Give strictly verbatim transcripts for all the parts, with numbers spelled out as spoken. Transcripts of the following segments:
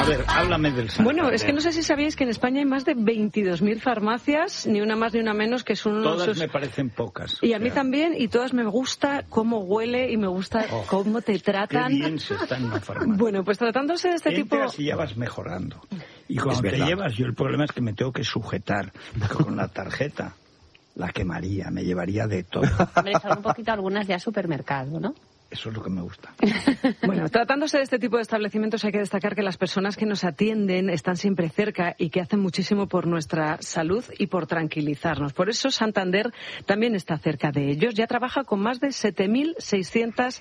A ver, háblame del Santander. Bueno, es que no sé si sabíais que en España hay más de veintidós mil farmacias, ni una más ni una menos, que son unos... Todas me parecen pocas. Y a mí también, y todas me gusta cómo huele y me gusta oh, cómo te tratan. Qué bien se está en una farmacia. Bueno, pues tratándose de este Entras tipo... y ya vas mejorando. Y cuando te llevas, yo el problema es que me tengo que sujetar con la tarjeta. La quemaría, me llevaría de todo. Hombre, son un poquito algunas ya supermercado, ¿no? Eso es lo que me gusta. Bueno, tratándose de este tipo de establecimientos hay que destacar que las personas que nos atienden están siempre cerca y que hacen muchísimo por nuestra salud y por tranquilizarnos. Por eso Santander también está cerca de ellos. Ya trabaja con más de siete mil seiscientas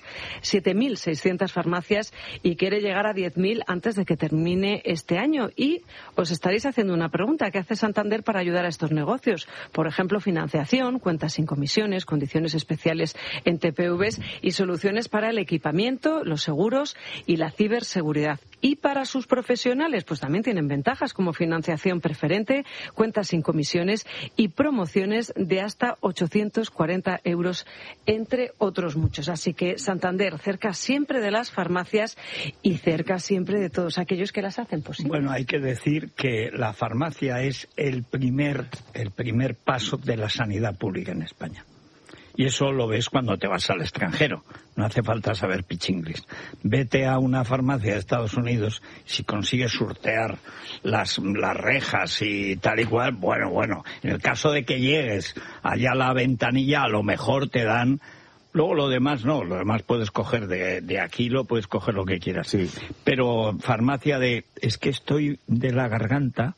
farmacias y quiere llegar a diez mil antes de que termine este año. Y os estaréis haciendo una pregunta. ¿Qué hace Santander para ayudar a estos negocios? Por ejemplo, financiación, cuentas sin comisiones, condiciones especiales en T P Vs y soluciones para el equipamiento, los seguros y la ciberseguridad. Y para sus profesionales, pues también tienen ventajas como financiación preferente, cuentas sin comisiones y promociones de hasta ochocientos cuarenta euros, entre otros muchos. Así que Santander, cerca siempre de las farmacias y cerca siempre de todos aquellos que las hacen posible. Bueno, hay que decir que la farmacia es el primer, el primer paso de la sanidad pública en España. Y eso lo ves cuando te vas al extranjero. No hace falta saber pichinglis. Vete a una farmacia de Estados Unidos, si consigues sortear las, las rejas y tal y cual, bueno, bueno. En el caso de que llegues allá a la ventanilla, a lo mejor te dan... Luego lo demás no, lo demás puedes coger de, de aquí, lo puedes coger lo que quieras. Sí. Pero farmacia de... Es que estoy de la garganta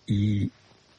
y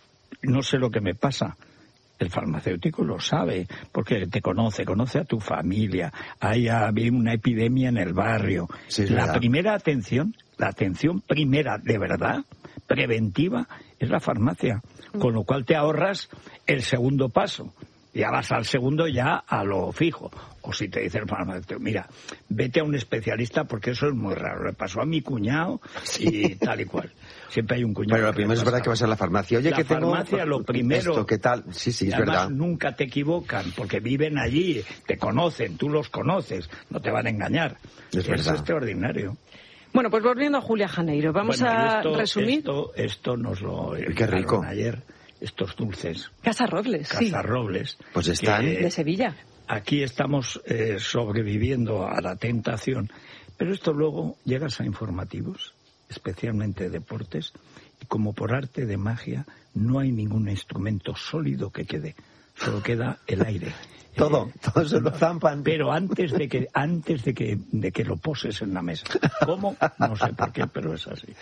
no sé lo que me pasa. El farmacéutico lo sabe, porque te conoce, conoce a tu familia. Hay habido una epidemia en el barrio. Sí, la verdad. Primera atención, la atención primera de verdad, preventiva, es la farmacia. Con lo cual te ahorras el segundo paso. Ya vas al segundo ya a lo fijo. O si te dice el farmacéutico, mira, vete a un especialista porque eso es muy raro. Le pasó a mi cuñado y tal y cual. Siempre hay un cuñado. Pero lo primero es verdad que vas a la farmacia. Oye, la que farmacia, tengo... lo primero... Esto, ¿qué tal? Sí, sí, es además, verdad. Nunca te equivocan porque viven allí, te conocen, tú los conoces, no te van a engañar. Es, es verdad. extraordinario. Bueno, pues volviendo a Julia Janeiro, vamos bueno, a esto, resumir. Esto, esto nos lo Qué rico. ayer. Estos dulces. Casa Robles, sí. Casa Robles. Pues están... De Sevilla. Aquí estamos eh, sobreviviendo a la tentación. Pero esto luego llegas a informativos, especialmente deportes, y como por arte de magia no hay ningún instrumento sólido que quede. Solo queda el aire. Todo, eh, todo se lo zampan. Pero antes de que antes de que de que lo poses en la mesa. ¿Cómo? No sé por qué, pero es así.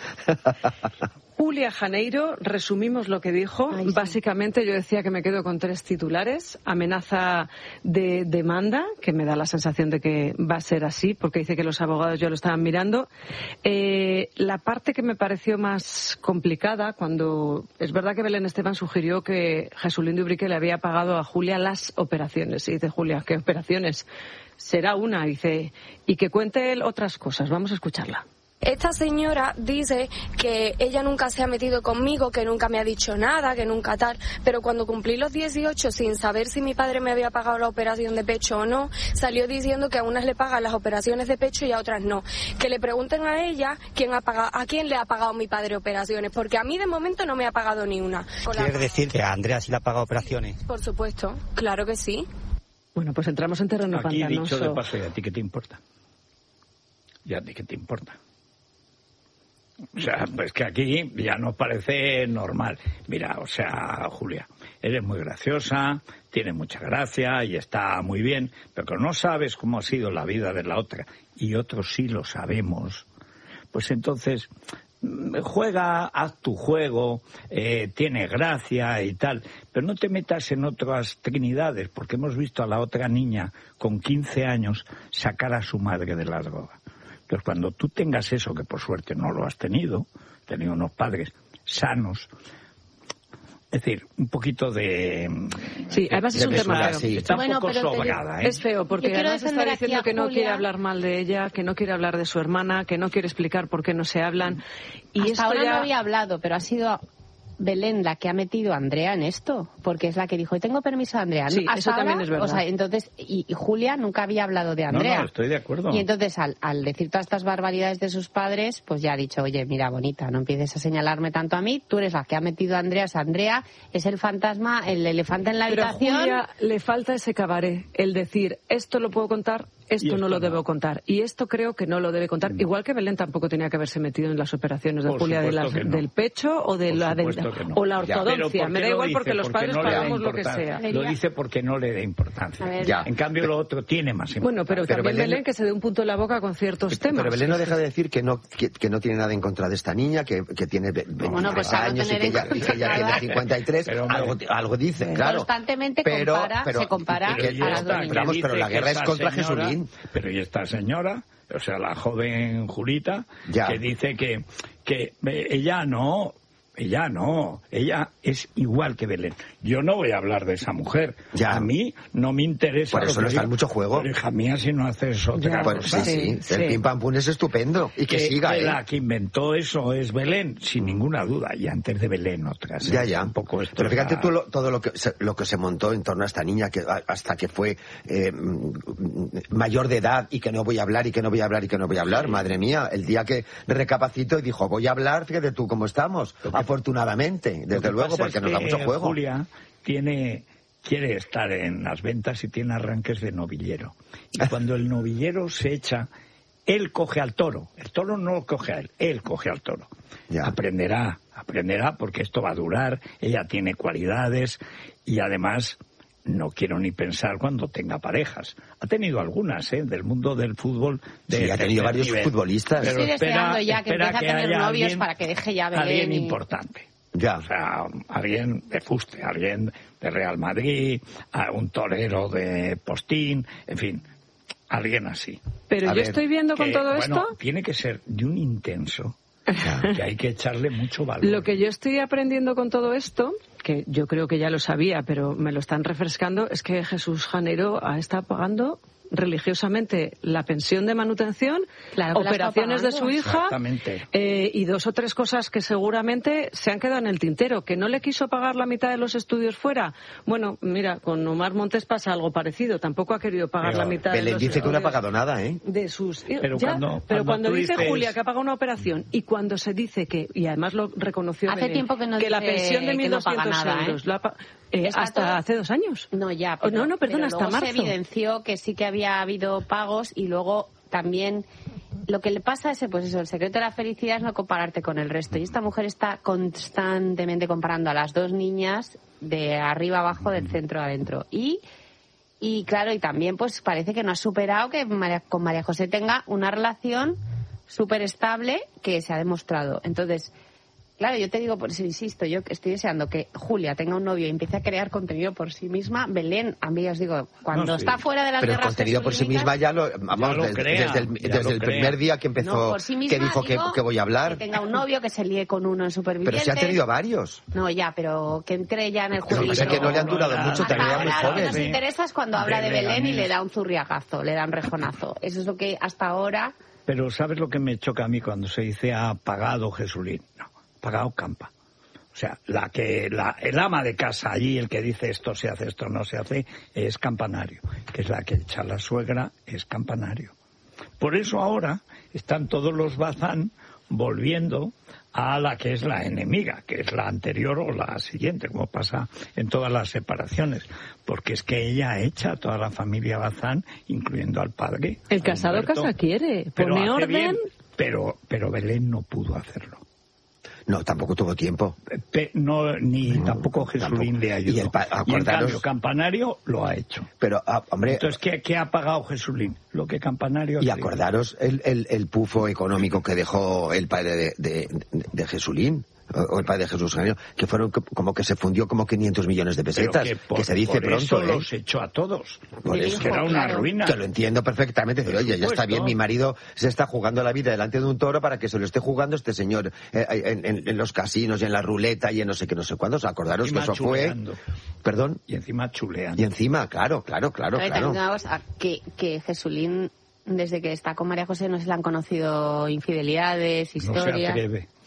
Julia Janeiro, resumimos lo que dijo. Ay, sí. Básicamente yo decía que me quedo con tres titulares. Amenaza de demanda, que me da la sensación de que va a ser así, porque dice que los abogados ya lo estaban mirando. Eh, la parte que me pareció más complicada, cuando es verdad que Belén Esteban sugirió que Jesulindo Ubrique le había pagado a Julia las operaciones. Y dice Julia, ¿qué operaciones? Será una, dice, y que cuente él otras cosas. Vamos a escucharla. Esta señora dice que ella nunca se ha metido conmigo, que nunca me ha dicho nada, que nunca tal, pero cuando cumplí los dieciocho, sin saber si mi padre me había pagado la operación de pecho o no, salió diciendo que a unas le pagan las operaciones de pecho y a otras no. Que le pregunten a ella quién ha pagado, a quién le ha pagado mi padre operaciones, porque a mí de momento no me ha pagado ni una. ¿Quieres decir que a Andrea sí le ha pagado operaciones? Por supuesto, claro que sí. Bueno, pues entramos en terreno Aquí pantanoso. Dicho de paso, ¿y a ti qué te importa? ¿Y a ti qué te importa? O sea, pues que aquí ya nos parece normal. Mira, o sea, Julia, eres muy graciosa, tienes mucha gracia y está muy bien, pero que no sabes cómo ha sido la vida de la otra, y otros sí lo sabemos, pues entonces juega, haz tu juego, eh, tiene gracia y tal, pero no te metas en otras trinidades, porque hemos visto a la otra niña con quince años sacar a su madre de la droga. Entonces, cuando tú tengas eso, que por suerte no lo has tenido, has tenido unos padres sanos, es decir, un poquito de... Sí, además es un tema feo. Sí. Está bueno, un poco sobrada, ¿eh? Es feo, porque además está diciendo que no quiere hablar mal de ella, que no quiere hablar de su hermana, que no quiere explicar por qué no se hablan. Y hasta esto ahora ya... no había hablado, pero ha sido Belén la que ha metido a Andrea en esto, porque es la que dijo, tengo permiso de Andrea. Sí, Hasta eso también ahora, es verdad. O sea, entonces, y, y Julia nunca había hablado de Andrea. No, no, estoy de acuerdo. Y entonces, al, al decir todas estas barbaridades de sus padres, pues ya ha dicho, oye, mira, bonita, no empieces a señalarme tanto a mí, tú eres la que ha metido a Andrea. O sea, Andrea es el fantasma, el elefante en la Pero a habitación. Julia le falta ese cabaret, el decir, esto lo puedo contar, esto, esto no lo no. debo contar. Y esto creo que no lo debe contar. No. Igual que Belén tampoco tenía que haberse metido en las operaciones de Por Julia de supuesto las, que no. del pecho o de Por la supuesto de, que no. o la Ya. ortodoncia. Pero ¿por Me qué da lo igual dice? porque los Porque padres no le da pagamos lo que importancia. sea. Lo dice porque no le da importancia. A ver. Ya. En cambio, lo otro tiene más importancia. Bueno, pero, Pero también Belén- Belén que se dé un punto en la boca con ciertos temas. Pero Belén no deja de decir que no que, que no tiene nada en contra de esta niña, que, que tiene ve- veintitrés Bueno, pues a no años y tener que en ya, y cuenta que ya nada. tiene cincuenta y tres. Pero, hombre, algo, algo dice, claro. Constantemente pero, compara- pero, se compara que- a que- las está, dos pero niñas. vamos, que pero la dice guerra que es esta contra señora- Jesulín. Pero y esta señora, o sea, la joven Julita, Ya. que dice que, que eh, ella no... Ella no, ella es igual que Belén. Yo no voy a hablar de esa mujer. Ya. A mí no me interesa. Por eso lo no que está en diga. mucho juego. Pero hija mía, si no haces otra Ya, Pues cosa. sí, sí, Sí, el sí. pim pam pum es estupendo. Y que, siga, que ¿eh? la que inventó eso es Belén, sin ninguna duda. Y antes de Belén otras. Ya, ¿eh? ya. Un poco esto Pero fíjate está- tú lo- todo lo que, se, lo que se montó en torno a esta niña que a- hasta que fue eh, mm, mayor de edad y que no voy a hablar y que no voy a hablar y que no voy a hablar. Madre mía, el día que recapacitó y dijo voy a hablar, fíjate tú cómo estamos. Lo que- Afortunadamente, Lo desde que luego, pasa porque es nos da que mucho juego. Julia tiene, quiere estar en las ventas y tiene arranques de novillero. Y cuando el novillero se echa, él coge al toro. El toro no lo coge a él, él coge al toro. Ya. Aprenderá, aprenderá porque esto va a durar, ella tiene cualidades y además no quiero ni pensar cuando tenga parejas. Ha tenido algunas, ¿eh? Del mundo del fútbol. De Sí, ha tenido tercer varios nivel. futbolistas. Pero Estoy deseando ya que espera empiece a tener haya novios alguien- para que deje ya Belén Alguien y- importante. Ya. O sea, alguien de fuste, alguien de Real Madrid, a un torero de Postín, en fin, alguien así. Pero A yo ver, estoy viendo con Que, todo bueno, esto... tiene que ser de un intenso que hay que echarle mucho valor. Lo que yo estoy aprendiendo con todo esto, que yo creo que ya lo sabía, pero me lo están refrescando, es que Jesús Janeiro ha estado pagando religiosamente la pensión de manutención, Claro que la está operaciones de pagando. su hija Exactamente. eh, y dos o tres cosas que seguramente se han quedado en el tintero. ¿Que no le quiso pagar la mitad de los estudios fuera? Bueno, mira, con Omar Montes pasa algo parecido. Tampoco ha querido pagar Pero la mitad de Belén los dice que no ha estudios pagado nada, ¿eh? de sus Pero ya, cuando- pero cuando cuando tú dice dices- Julia que ha pagado una operación y cuando se dice que, y además lo reconoció Hace Belén, tiempo que no la dice pensión de que mil no paga doscientos nada, ¿eh? euros la pa- eh, Está hasta todo- hace dos años. No, ya. Oh, no, no, perdona, pero hasta luego marzo. se evidenció que sí que había habido pagos y luego también lo que le pasa es, pues eso, el secreto de la felicidad es no compararte con el resto. Y esta mujer está constantemente comparando a las dos niñas de arriba abajo, del centro adentro. Y, y claro, y también pues parece que no ha superado que María- con María José tenga una relación súper estable que se ha demostrado. Entonces, claro, yo te digo, por eso insisto, yo estoy deseando que Julia tenga un novio y empiece a crear contenido por sí misma. Belén, a mí os digo, cuando No, sí. está fuera de las Pero el guerras contenido por sí jesulínicas, misma ya lo, vamos, lo desde, crea, desde el, ya desde lo el crea. primer día que empezó, no, por sí misma, que dijo que, digo, que voy a hablar. que tenga un novio, que se líe con uno en Pero Supervivientes. se ha tenido varios. No, ya, pero que entre ya en el Lo que juego. pasa es que no le han durado Hasta mucho, también era muy Ahora lo que joven. nos Sí. interesa es cuando habla de De Belén y Leganés. le da un zurriagazo, le da un rejonazo. Eso es lo que hasta ahora... Pero ¿sabes lo que me choca a mí cuando se dice ha pagado Jesulín? No, ha pagado Campa. O sea, la que la, el ama de casa allí, el que dice esto se hace, esto no se hace, es Campanario. Que es la que echa la suegra, es Campanario. Por eso ahora están todos los Bazán volviendo a la que es la enemiga, que es la anterior o la siguiente, como pasa en todas las separaciones. Porque es que ella echa a toda la familia Bazán, incluyendo al padre. El a casado Humberto. casa quiere, Pero pone hace orden. bien, pero, pero Belén no pudo hacerlo. No, tampoco tuvo tiempo. Pe- no, ni No, tampoco Jesulín tampoco. le ayudó. Y el pa- Y en acordaros- cambio, Campanario lo ha hecho. Pero, ah, hombre, Entonces, ¿qué, qué ha pagado Jesulín? Lo que Campanario... y ha acordaros el, el, el pufo económico que dejó el padre de, de, de, de Jesulín, o el padre de Jesús Janeiro, que fueron co- como que se fundió como quinientos millones de Pero pesetas, que, que, por- se dice por pronto, eso ¿eh? los echó a todos. Por Le eso. dijo, Que era una claro. ruina. Que lo entiendo perfectamente. Dice, oye, ya está supuesto. bien, mi marido se está jugando la vida delante de un toro para que se lo esté jugando este señor eh, en, en- en los casinos y en la ruleta y en no sé qué, no sé cuándo. Acordaros que Encima eso fue... chuleando. Perdón. Y encima chuleando. Y encima, claro, claro, claro, A ver, claro. también una cosa, que, que Jesulín, desde que está con María José, no se le han conocido infidelidades, No se historias. atreve.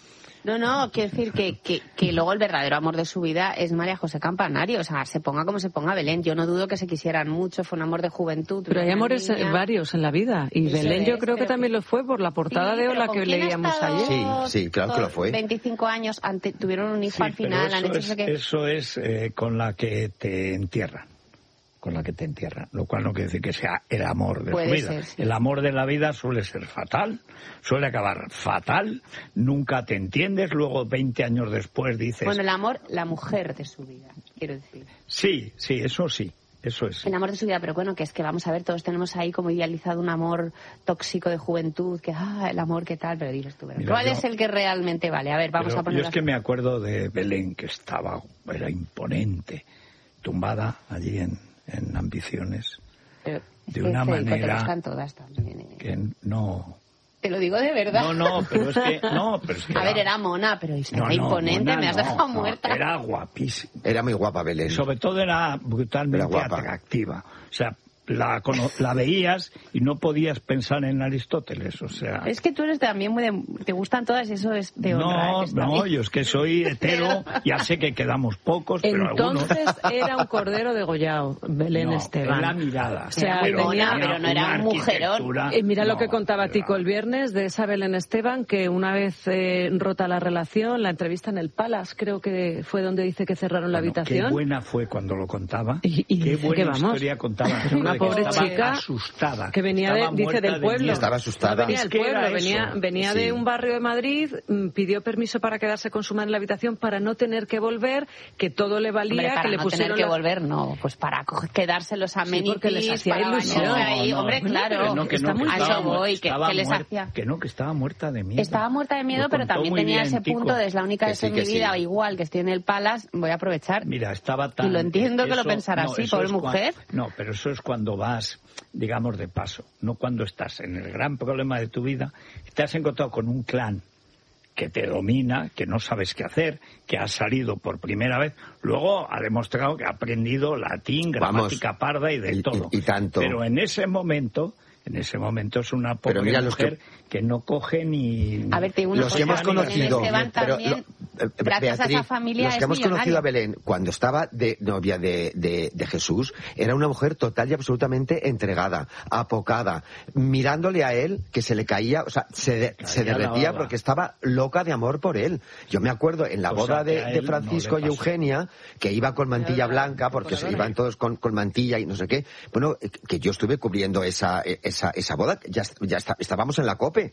No, no, quiero decir que, que, que luego el verdadero amor de su vida es María José Campanario. O sea, se ponga como se ponga Belén. Yo no dudo que se quisieran mucho, fue un amor de juventud. Pero hay amores niña. varios en la vida. Y Eso Belén yo creo que también lo fue por la portada sí, de Hola que leíamos ayer. Sí, sí, claro que lo fue. veinticinco años, ante, tuvieron un hijo sí, al final. Eso han hecho es, eso que... eso es eh, con la que te entierran. Con la que te entierran, lo cual no quiere decir que sea el amor de Puede su vida. Ser, sí. El amor de la vida suele ser fatal, suele acabar fatal, nunca te entiendes, luego veinte años después dices... Bueno, el amor, la mujer de su vida, quiero decir. Sí, sí, eso sí, eso es. El amor de su vida, pero bueno, que es que vamos a ver, todos tenemos ahí como idealizado un amor tóxico de juventud, que ah, el amor qué tal, pero dices tú, Mira, ¿cuál yo, es el que realmente vale? A ver, vamos a poner... Yo es que me acuerdo de Belén, que estaba, era imponente, tumbada allí en... en Ambiciones, pero de una manera están todas también, ¿eh? que no... Te lo digo de verdad. No, no, pero es que... No, pero es que a era... ver, era mona, pero era no, no, imponente, mona, me has no, dejado no, muerta. Era guapísima. Era muy guapa Belén. Sobre todo era brutalmente era guapa. atractiva. O sea, la, la veías y no podías pensar en Aristóteles, o sea... Es que tú eres también muy de... Te gustan todas y eso es de honra. No, ¿eh? no, yo es que soy hetero, ya sé que quedamos pocos, pero algunos... Entonces era un cordero degollado, Belén no, Esteban. la mirada. O sea, pero, tenía, pero no era un mujerón. Y mira no, lo que contaba Tico el viernes de esa Belén Esteban, que una vez eh, rota la relación, la entrevista en el Palace, creo que fue donde dice que cerraron la bueno, habitación. Qué buena fue cuando lo contaba. Y, y qué buena que vamos, historia contaba. Una pobre chica asustada. Que venía, de, dice, del pueblo. Estaba asustada. No venía del pueblo, es venía, venía sí. de un barrio de Madrid, pidió permiso para quedarse con su madre en la habitación para no tener que volver, que todo le valía, hombre, para que le no pusieron... tener que volver, no, pues para quedarse los amenities, sí, porque les hacía para ilusión. ahí, no, hombre, no, claro, que no, que está no, muy que estaba, voy, que, que les muerta, hacía... Que no, que estaba muerta de miedo. Estaba muerta de miedo, lo pero también tenía bien, ese Tico. punto de es la única vez sí, en mi vida, sí. igual que estoy en el Palace, voy a aprovechar. Mira, estaba tan... Y lo entiendo que eso, lo pensara no, así, pobre mujer. Cuando, no, pero eso es cuando vas, digamos, de paso, no cuando estás en el gran problema de tu vida, te has encontrado con un clan que te domina, que no sabes qué hacer, que has salido por primera vez, luego ha demostrado que ha aprendido latín, gramática Vamos, parda y de y, todo. Y, y tanto. Pero en ese momento... En ese momento es una pobre mira, mujer que... que no coge ni... A ver, te digo una los cosa, que hemos conocido, Esteban pero también, lo, eh, gracias Beatriz, a esa familia los que es hemos millonaria. conocido a Belén cuando estaba de novia de, de, de Jesús, era una mujer total y absolutamente entregada, apocada, mirándole a él, que se le caía, o sea, se, de, se derretía porque estaba loca de amor por él. Yo me acuerdo en la o boda sea, de, de Francisco no y Eugenia, que iba con mantilla blanca, porque se iban todos con, con mantilla y no sé qué, bueno, que yo estuve cubriendo esa, esa, esa boda, ya, ya está, estábamos en la COPE.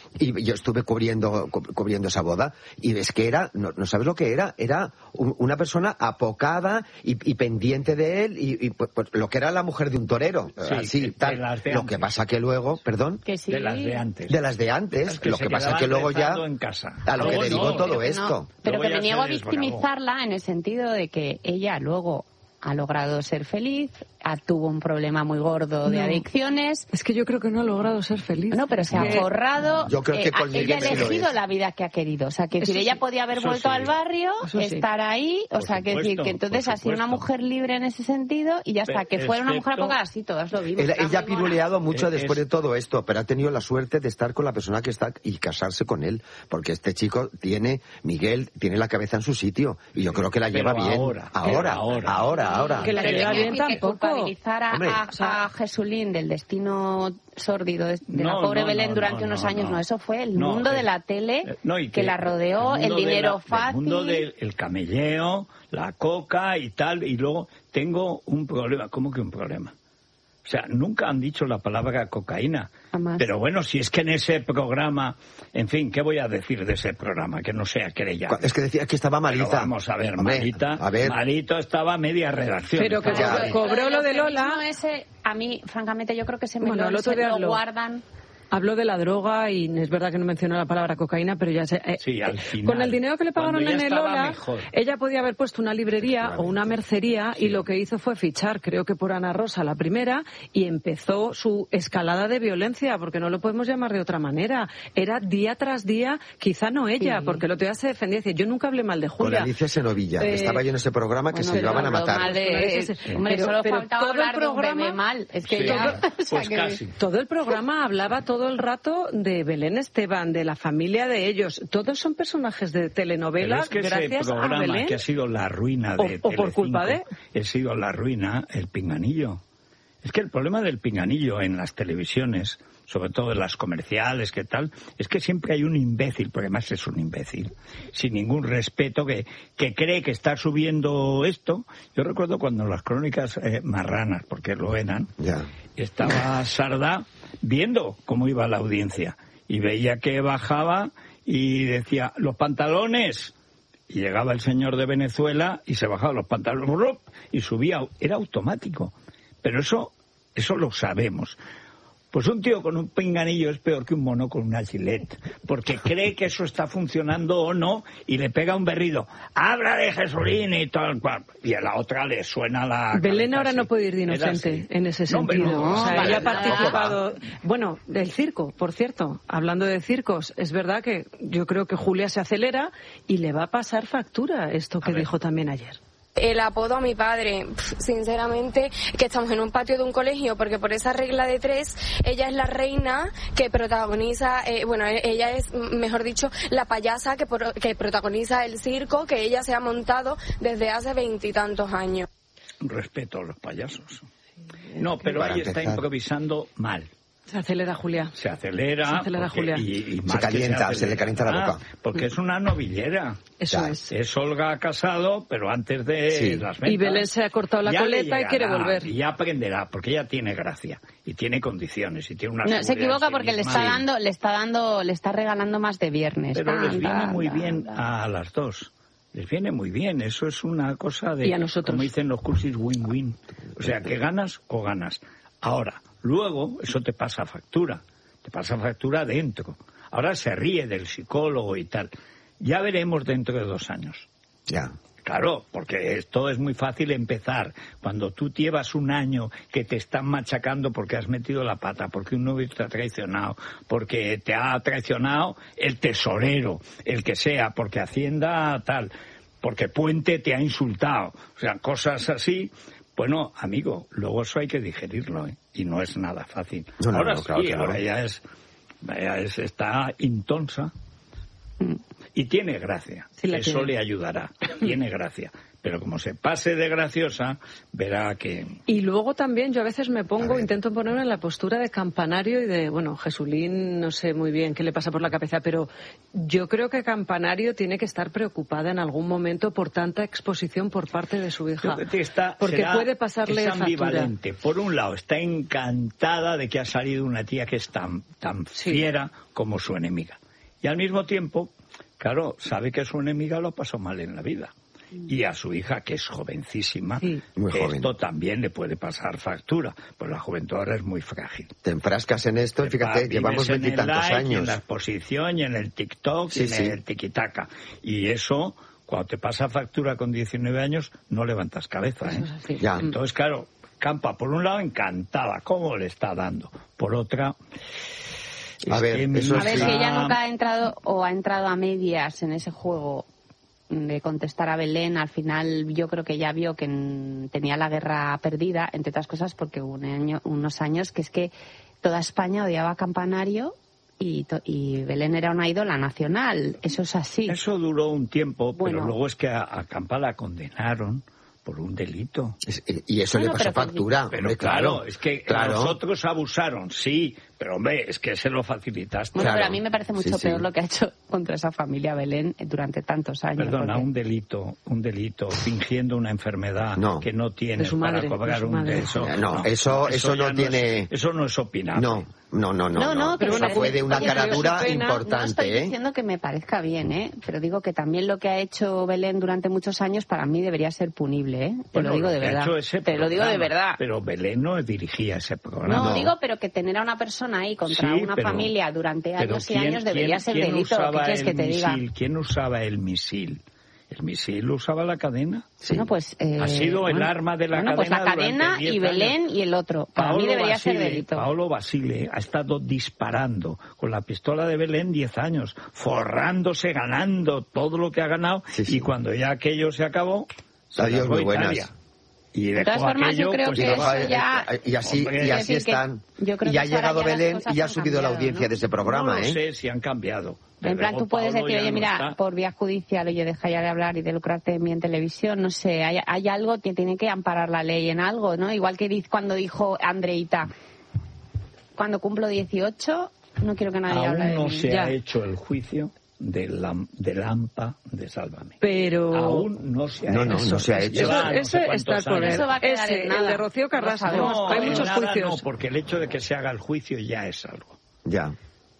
Y yo estuve cubriendo cubriendo esa boda y es que era, no, no sabes lo que era, era un, una persona apocada y, y pendiente de él y, y pues, pues, lo que era la mujer de un torero. Sí, así, de, tal. De las de lo que pasa que luego, perdón, que sí. de las de antes. De las de antes, que lo que pasa que luego ya en casa. a lo luego que derivó no, todo pero esto. No, pero luego que me niego a desbragó. victimizarla en el sentido de que ella luego ha logrado ser feliz, tuvo un problema muy gordo de no. adicciones. Es que yo creo que no ha logrado ser feliz. No, pero se ha que... forrado. Yo creo que eh, con ella ha Miguel sí lo elegido es. la vida que ha querido. O sea, que decir, sí, ella podía haber vuelto sí. al barrio, Eso sí. estar ahí. O Por sea, que supuesto, decir que entonces por ha sido una supuesto. mujer libre en ese sentido y ya está. Que fuera una mujer Excepto- apocada, sí, todas lo vimos. Ella, Está ella ha muy mona. piruleado mucho Es- después de todo esto, pero ha tenido la suerte de estar con la persona que está y casarse con él, porque este chico tiene, Miguel, tiene la cabeza en su sitio y yo creo que la Pero lleva bien. ahora, ahora, ahora. ahora, ahora. Que la Pero lleva quiero bien decir que tampoco. culpabilizar a, Hombre, a, o sea, a Jesulín del destino sórdido de, de la No, pobre no, Belén no, durante no, unos no, años, no. no. Eso fue el No, mundo eh, de la tele eh, no, y que, la rodeó, el, mundo de dinero la- fácil. El mundo del el camelleo, la coca y tal, y luego tengo un problema. ¿Cómo que un problema? O sea, nunca han dicho la palabra cocaína. Jamás. Pero bueno, si es que en ese programa, en fin, ¿qué voy a decir de ese programa? Que no sea querella. Es que decía que estaba Pero malita. vamos a ver, Hombre, Marita, a ver. Marito estaba a media redacción. Pero que Ya. cobró, cobró lo de Lola. No, ese, a mí, francamente, yo creo que se me Bueno, lo, el otro se día lo habló. guardan. Habló de la droga y es verdad que no mencionó la palabra cocaína, pero ya sé. eh, Sí, al eh, final. con el dinero que le pagaron Cuando ya en el estaba Lola, mejor. ella podía haber puesto una librería o una mercería y lo que hizo fue fichar, creo que por Ana Rosa la primera, y empezó su escalada de violencia, porque no lo podemos llamar de otra manera. Era día tras día, quizá no ella, Sí. porque el otro día se defendía, decía, yo nunca hablé mal de Con Julia. Alicia Senovilla. Eh, Estaba yo en ese programa que Bueno, se llevaban a pero matar. mal de- Sí. Hombre, Pero- solo pero faltaba todo el hablar de un programa- bebé mal. Es que Sí, ya... o sea pues que- casi. Todo el programa hablaba todo todo el rato de Belén Esteban, de la familia de ellos. Todos son personajes de telenovela. Pero es que gracias ese programa a Belén, que ha sido la ruina de o, o por culpa de... ha sido la ruina, el pinganillo. Es que el problema del pinganillo en las televisiones, sobre todo en las comerciales, que tal, es que siempre hay un imbécil, porque además es un imbécil, sin ningún respeto, que, que cree que está subiendo esto. Yo recuerdo cuando las crónicas eh, marranas, porque lo eran, ya. estaba Sardá viendo cómo iba la audiencia y veía que bajaba y decía, los pantalones, y llegaba el señor de Venezuela y se bajaba los pantalones y subía, era automático. Pero eso, eso lo sabemos. Pues un tío con un pinganillo es peor que un mono con una gilet, porque cree que eso está funcionando o no, y le pega un berrido, habla de Jesulín y tal cual, y a la otra le suena la... Belén ahora así. No puede ir de inocente en ese sentido. No, no, o sea, vale, ella ha participado... Bueno, del circo, por cierto, hablando de circos, es verdad que yo creo que Julia se acelera y le va a pasar factura esto que dijo también ayer. El apodo a mi padre, sinceramente, que estamos en un patio de un colegio, porque por esa regla de tres, ella es la reina que protagoniza, eh, bueno, ella es, mejor dicho, la payasa que, por, que protagoniza el circo que ella se ha montado desde hace veintitantos años. Respeto a los payasos. No, pero ahí está improvisando mal. Se acelera Julia. Se acelera. Se acelera porque, Julia. Y, y se calienta, se, se le calienta la boca. Porque es una novillera. Eso ya. es. Es Olga Casado, pero antes de sí. las ventas. Y Belén se ha cortado la ya coleta y quiere volver. Y ya aprenderá, porque ella tiene gracia y tiene condiciones y tiene una. No, se equivoca porque sí le está dando, le está dando, le está regalando más de viernes. Pero tan, les viene tan, muy tan, bien tan. a las dos. Les viene muy bien. Eso es una cosa de. Y a nosotros. Como dicen los cursis, win-win. O sea, que ganas o ganas. Ahora, luego, eso te pasa factura. Te pasa factura adentro. Ahora se ríe del psicólogo y tal. Ya veremos dentro de dos años. Ya. Claro, porque esto es muy fácil empezar. Cuando tú llevas un año que te están machacando porque has metido la pata, porque un novio te ha traicionado, porque te ha traicionado el tesorero, el que sea, porque Hacienda tal, porque Puente te ha insultado. O sea, cosas así. Bueno, amigo, luego eso hay que digerirlo, ¿eh? Y no es nada fácil. No, no, ahora no, sí, claro que ahora no. ya es, ya es, está intonsa y tiene gracia. Sí, la eso tiene. le ayudará, tiene gracia. Pero como se pase de graciosa, verá que... Y luego también yo a veces me A pongo, ver. intento ponerme en la postura de Campanario y de, bueno, Jesulín no sé muy bien qué le pasa por la cabeza, pero yo creo que Campanario tiene que estar preocupada en algún momento por tanta exposición por parte de su hija. Está, porque será, puede pasarle es factura. ambivalente. Por un lado, está encantada de que ha salido una tía que es tan, tan Sí. fiera como su enemiga. Y al mismo tiempo, claro, sabe que su enemiga lo pasó mal en la vida. Y a su hija, que es jovencísima, Sí. Muy joven. esto también le puede pasar factura, pues la juventud ahora es muy frágil. Te enfrascas en esto y fíjate, Vives llevamos en el veintitantos like, años. en la exposición y en el TikTok Sí, y en sí. el tiquitaca. Y eso, cuando te pasa factura con diecinueve años, no levantas cabeza, ¿eh? Eso es así. Ya. Entonces, claro, Campa, por un lado, encantada, ¿cómo le está dando? Por otra... A es ver, que mi eso A es ver, hija- si ella nunca ha entrado o ha entrado a medias en ese juego de contestar a Belén, al final yo creo que ya vio que mm, tenía la guerra perdida, entre otras cosas porque hubo un año, unos años que es que toda España odiaba a Campanario y, to- y Belén era una ídola nacional. Eso es así. Eso duró un tiempo, Bueno. pero luego es que a, a Campa la condenaron por un delito. Es- Y eso Bueno, le pasó pero con- factura. Pero hombre, claro, es que claro. los otros abusaron, sí, pero hombre, es que se lo facilitaste. Bueno, Claro. pero a mí me parece mucho Sí, sí. peor lo que ha hecho contra esa familia Belén durante tantos años. Perdona, porque- un delito, un delito, fingiendo una enfermedad No. que no tienes De su madre, para cobrar de su un madre. eso. No, eso- eso no ya tiene- es- eso no es opinable. No, no, no, no. No, no, pero pero eso fue de una oye, cara pero dura su pena- No importante, estoy ¿eh? diciendo que me parezca bien, ¿eh? Pero digo que también lo que ha hecho Belén durante muchos años para mí debería ser punible, ¿eh? Te Bueno, lo digo de que ha verdad. hecho ese Te lo digo de programa, verdad. Pero Belén no dirigía ese programa. No, No. digo, pero que tener a una persona ahí contra Sí, una pero- familia durante Pero años y ¿quién- años debería quién- ser quién delito. ¿Qué usaba quieres el que te diga? misil? ¿Quién usaba el misil? ¿El misil lo usaba la cadena? Sí. Bueno, pues, eh, Ha sido el bueno, arma de la bueno, pues cadena la cadena durante diez y Belén años. y el otro. Para mí debería ser Basile, delito. Paolo Basile ha estado disparando con la pistola de Belén diez años, forrándose, ganando todo lo que ha ganado, Sí, sí. y cuando ya aquello se acabó, se Adiós, largó muy buenas. Italia. Y de todas formas, aquello, yo creo pues, que no, eso ya... Y así, Hombre, y así es decir, están. yo creo Y ha que ahora llegado ya las Belén cosas y ha han subido la cambiado, audiencia ¿no? de ese programa, no lo ¿eh? sé si han cambiado. En plan, tú puedes Pablo decir, ya oye, no mira, está. por vía judicial, oye, deja ya de hablar y de lucrarte de mí en televisión, no sé, hay, hay algo que tiene que amparar la ley en algo, ¿no? Igual que diz- cuando dijo Andreita, cuando cumplo dieciocho, no quiero que nadie hable de Aún no mí. se Ya. ha hecho el juicio del, lam- del AMPA de Sálvame. Pero... Aún no se ha No, hecho. no, no se ha hecho. Eso, Lleva no ese sé está cuántos por ver. años. Eso va a quedar Ese, en nada. el de Rocío Carrasco. Lo sabemos. No, Hay en muchos nada juicios. no, porque el hecho de que se haga el juicio ya es algo. Ya.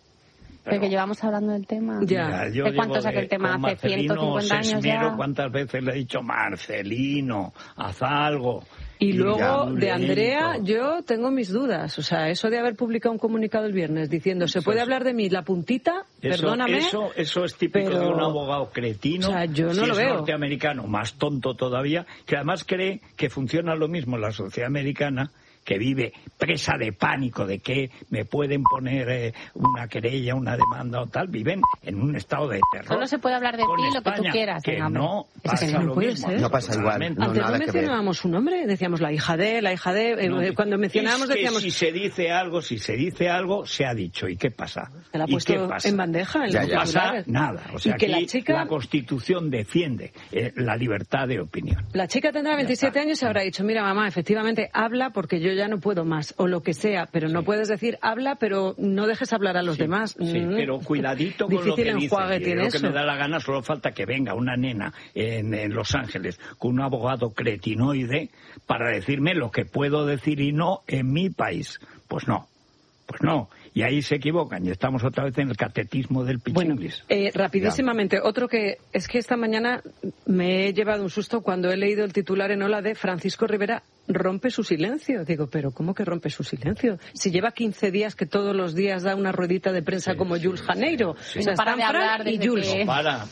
Pero que llevamos hablando del tema. Ya. Mira, yo ¿De cuánto llevo saca el de- tema? con ¿Hace Marcelino ciento cincuenta años Sesmero, ya? ¿cuántas veces le he dicho Marcelino, haz algo? Y luego ya, de Andrea, lento. yo tengo mis dudas. O sea, eso de haber publicado un comunicado el viernes diciendo, se Eso puede es- hablar de mí, la puntita, Eso, perdóname. Eso, eso es típico pero- de un abogado cretino. O sea, yo no si lo es veo. norteamericano, más tonto todavía, que además cree que funciona lo mismo en la sociedad americana, que vive presa de pánico de que me pueden poner eh, una querella, una demanda o tal, viven en un estado de terror. Solo se puede hablar de Con ti lo que tú España, quieras, que venga, hombre. no Es que pasa no lo puede mismo. ser. No pasa igual, Naturalmente. no, Antes nada no que ver. mencionábamos su nombre, decíamos la hija de, la hija de, eh, No, eh, cuando mencionábamos es que decíamos si se dice algo, si se dice algo, se ha dicho. ¿Y qué pasa? que la ha ¿Y puesto qué pasa? en bandeja en Ya, los ya. No pasa titulares. nada. O sea, y que aquí la chica la Constitución defiende eh, la libertad de opinión. La chica tendrá veintisiete está. años y habrá dicho, mira mamá, efectivamente habla porque yo ya no puedo más, o lo que sea, pero no Sí. puedes decir habla, pero no dejes hablar a los Sí, demás. Sí, Mm. pero cuidadito con lo Difícil que dice. enjuague Y tiene lo que eso. me da la gana, solo falta que venga una nena en, en Los Ángeles con un abogado cretinoide para decirme lo que puedo decir y no en mi país. Pues no, pues no. Y ahí se equivocan y estamos otra vez en el catetismo del Bueno, pichinglis. eh, rapidísimamente, otro que es que esta mañana me he llevado un susto cuando he leído el titular en Ola de Francisco Rivera rompe su silencio. Digo, pero ¿cómo que rompe su silencio? Si lleva quince días que todos los días da una ruedita de prensa Sí, como sí, Jules sí. Janeiro. Sí. O sea, No para están de hablar Fran y desde Jules. que- No para.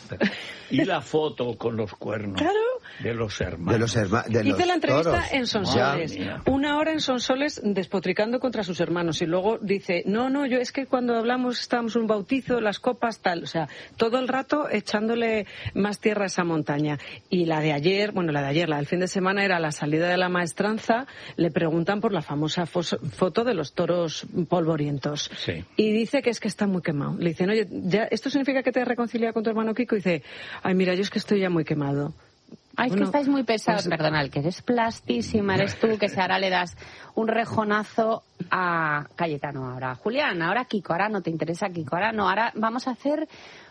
Y la foto con los cuernos Claro. de los hermanos. De los hermanos. De los Hice la entrevista toros. en Sonsoles, Madre mía. una hora en Sonsoles despotricando contra sus hermanos y luego dice, no, no, yo es que cuando hablamos estábamos en un bautizo, las copas, tal, o sea, todo el rato echándole más tierra a esa montaña. Y la de ayer, bueno, la de ayer, la del fin de semana era la salida de la maestranza, le preguntan por la famosa fos- foto de los toros polvorientos. Sí. Y dice que es que está muy quemado. Le dicen, oye, ¿ya, ¿esto significa que te has reconciliado con tu hermano Kiko? Y dice, ay, mira, yo es que estoy ya muy quemado. Ay, es Bueno, que estáis muy pesados. pues- Perdona, el que eres plastísima eres tú, que si ahora le das un rejonazo a Cayetano, ahora a Julián, ahora a Kiko, ahora no te interesa Kiko, ahora no, ahora vamos a hacer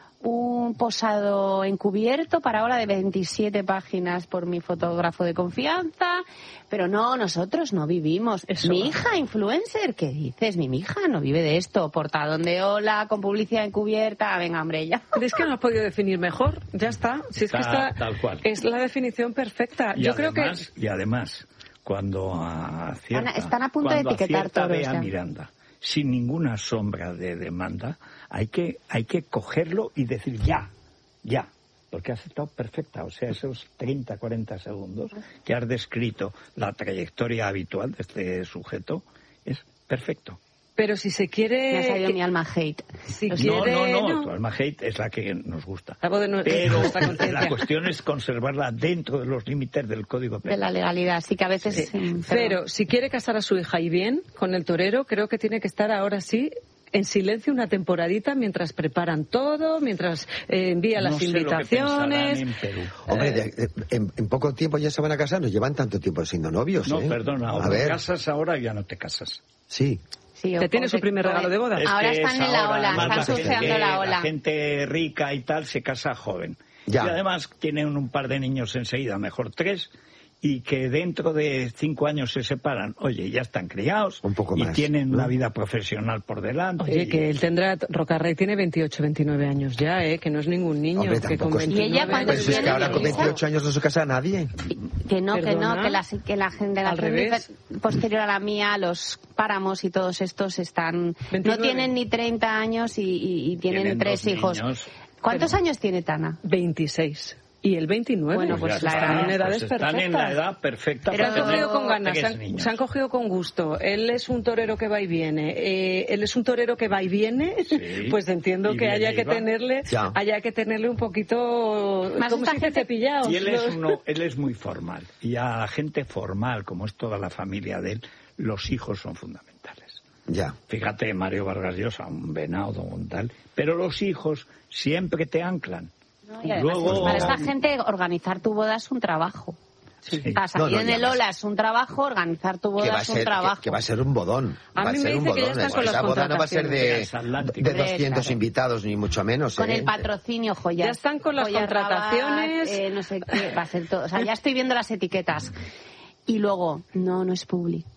un posado encubierto para ahora de veintisiete páginas por mi fotógrafo de confianza, pero no, nosotros no vivimos. Eso Mi va. hija influencer, ¿qué dices? Mi hija no vive de esto, portadón de hola, con publicidad encubierta, venga hombre, ya. Es que no has podido definir mejor, ya está. Si es que Está está, tal cual. es la definición perfecta. Y Yo creo que además, y además, cuando a cierta, Están- están a punto de cuando etiquetar acierta toros, Bea ya. Miranda, sin ninguna sombra de demanda, hay que, hay que cogerlo y decir ya, ya. Porque has estado perfecta, o sea, esos treinta, cuarenta segundos que has descrito la trayectoria habitual de este sujeto es perfecto. pero si se quiere Me ha salido que- mi alma hate. si Lo No, quiere no, no, no. tu alma hate es la que nos gusta. La voz de nu- Pero nuestra conciencia. la cuestión es conservarla dentro de los límites del Código De Penal. la legalidad, así que a veces... Sí. mm, Pero si quiere casar a su hija y bien con el torero, creo que tiene que estar ahora sí en silencio una temporadita mientras preparan todo, mientras eh, envía No las sé lo que invitaciones. pensarán en Perú. Hombre, de- de- en, en poco tiempo ya se van a casar, nos llevan tanto tiempo siendo novios, No, ¿eh? perdona, o A te ver, casas ahora o ya no te casas. sí. Sí, Te o- tiene o su te- primer regalo de boda. Es Ahora que están es en la ahora, ola, además, están la gente- surfeando la ola. La gente rica y tal se casa joven. Ya. Y además tienen un par de niños enseguida, mejor tres, y que dentro de cinco años se separan. Oye, ya están criados Un poco y más, tienen ¿no? una vida profesional por delante. Oye, y- que él tendrá, Rocarrey tiene veintiocho, veintinueve años ya, ¿eh? Que no es ningún niño. Hombre, que con tampoco es- ¿Y ella veintinueve cuántos Pues es que tiene, ahora con Elisa? veintiocho años no se casa nadie. Que no, que ¿Perdona? no, que la, que la generación Al revés. posterior a la mía, los páramos y todos estos están... veintinueve. No tienen ni treinta años y, y- y tienen, Tienen tres dos hijos. niños. ¿Cuántos años tiene Tana? veintiséis. Y el veintinueve. Bueno, Pues pues ya la está, edad en edades pues están perfectas. en la edad perfecta. Se han para cogido tener con ganas, se pequeños han, niños. se han cogido con gusto. Él es un torero que va y viene. Eh, él es un torero que va y viene. Sí, Pues entiendo y que viene haya y que va. tenerle, Ya. haya que tenerle un poquito, Más como esta si dice, gente- cepillado. Y él es, uno, él es muy formal. Y a la gente formal, como es toda la familia de él, los hijos son fundamentales. Ya. Fíjate, Mario Vargas Llosa, un venado, un tal. Pero los hijos siempre te anclan. ¿no? Y además, Luego- para esta gente, organizar tu boda es un trabajo. Sí. O sea, salir No, no, en y el además- Ola es un trabajo, organizar tu Que boda va, a es un ser, que, trabajo. que va a ser un bodón. A va mí a me ser un dice que ya bodón. están con las Esa boda no va a ser de, contrataciones. de doscientos Claro. invitados, ni mucho menos. Con ¿eh? el patrocinio, joyas. Ya están con las joyas contrataciones. Rabat, eh, no sé qué, va a ser todo. O sea, ya estoy viendo las etiquetas. Y luego, no, no es público.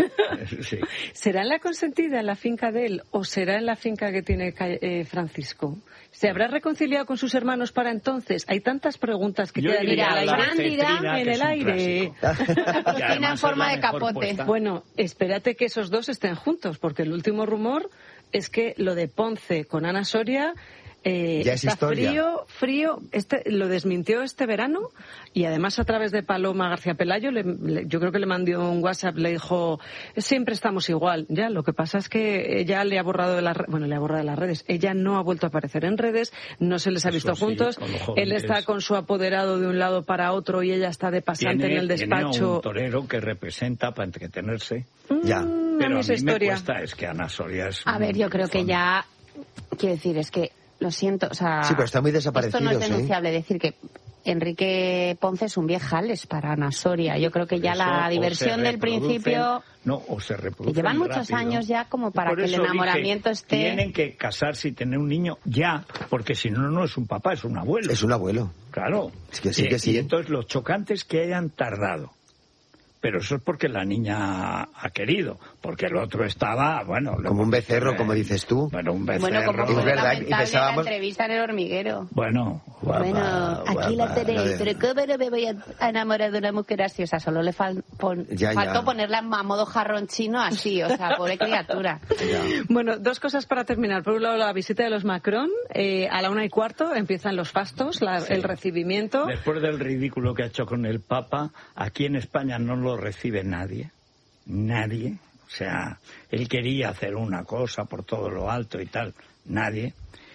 Sí. ¿Será en la consentida, en la finca de él, o será en la finca que tiene Ca- eh, Francisco? ¿Se habrá reconciliado con sus hermanos para entonces? Hay tantas preguntas que Yo quedan diría en el la aire. Fran dirá cetrina, en que el es un aire. clásico. Y Cocina en además es forma la de mejor capote. puesta. Bueno, espérate que esos dos estén juntos, porque el último rumor es que lo de Ponce con Ana Soria eh, Ya es está historia. frío, frío. Este lo desmintió este verano y además a través de Paloma García Pelayo, le- le- yo creo que le mandó un WhatsApp, le dijo siempre estamos igual. Ya, lo que pasa es que ella le ha borrado de las re- bueno le ha borrado de las redes. Ella no ha vuelto a aparecer en redes, no se les ha Eso visto sí, juntos. con lo joven Él que está es. con su apoderado de un lado para otro y ella está de pasante Tiene, en el tiene despacho. un torero que representa para entretenerse. Ya. Mm, Pero a a mí mí esa me historia. cuesta, es que Ana Soria es A un ver, yo creo que bufón. ya. Quiero decir, es que. Lo siento, o sea. Sí, pero están muy Esto no desaparecidos, es ¿eh? denunciable decir que Enrique Ponce es un viejales para Ana Soria. Yo creo que ya Eso, la o diversión se del reproducen- principio. No, o se Que reproducen llevan muchos rápido. años ya como para Por que el eso dije, enamoramiento esté. Tienen que casarse y tener un niño ya, porque si no, no es un papá, es un abuelo. Es un abuelo. Claro. Es que sí, y, que sí. y entonces lo chocante es que hayan tardado. Pero eso es porque la niña ha querido, porque el otro estaba, bueno... lo Como un hemos dicho, becerro, eh, como dices tú. Bueno, un becerro. Bueno, como Es fue verdad, y lamentable pensábamos- la entrevista en El Hormiguero. Bueno, guapa, Bueno, aquí la guapa. tenéis, lo de- pero ¿cómo no me voy a enamorar de una mujer así? O sea, solo le fal- pon- Ya, faltó ya. ponerla a modo jarrón chino así, o sea, pobre criatura. Ya. Bueno, dos cosas para terminar. Por un lado, la visita de los Macron. Eh, a la una y cuarto empiezan los fastos, la- Sí. el recibimiento. Después del ridículo que ha hecho con el Papa, aquí en España no lo recibe nadie. Nadie. O sea, él quería hacer una cosa por todo lo alto y tal. Nadie.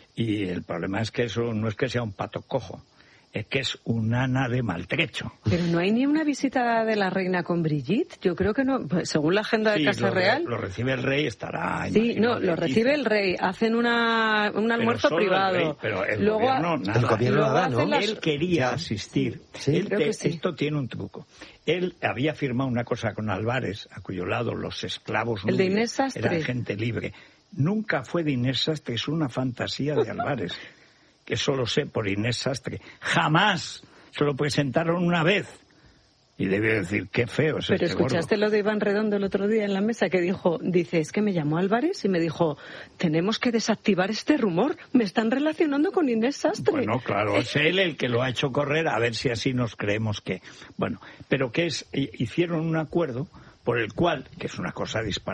Y el problema es que eso no es que sea un pato cojo, es que es un ana de maltrecho. Pero no hay ni una visita de la reina con Brigitte. Yo creo que no. Pues, según la agenda de Sí, Casa lo, Real. lo recibe el rey, estará... Sí, imagino, no, de lo recibe Ibiza. el rey. Hacen una, un almuerzo solo el privado. rey, pero el Luego, gobierno nada. El gobierno luego nada, ¿no? hacen las- Él quería Ya. asistir. Sí, Él creo te- que sí. Esto tiene un truco. Él había firmado una cosa con Álvarez, a cuyo lado los esclavos El de nubios Inés Sastre. eran gente libre. Nunca fue de Inés Sastre, es una fantasía de Álvarez, que solo sé por Inés Sastre. Jamás se lo presentaron una vez. Y debió decir, qué feo es Pero este escuchaste gordo. lo de Iván Redondo el otro día en la mesa que dijo, dice, es que me llamó Álvarez y me dijo, tenemos que desactivar este rumor, me están relacionando con Inés Sastre. Bueno, claro, es él el que lo ha hecho correr, a ver si así nos creemos que... Bueno, pero que es, hicieron un acuerdo por el cual, que es una cosa disparada,